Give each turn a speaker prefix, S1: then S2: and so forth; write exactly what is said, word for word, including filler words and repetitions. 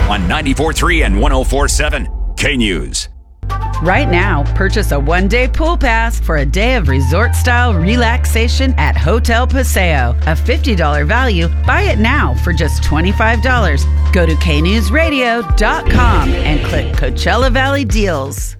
S1: on ninety-four point three and one oh four point seven K-News.
S2: Right now, purchase a one-day pool pass for a day of resort-style relaxation at Hotel Paseo. A fifty dollars value. Buy it now for just twenty-five dollars. Go to K news radio dot com and click Coachella Valley Deals.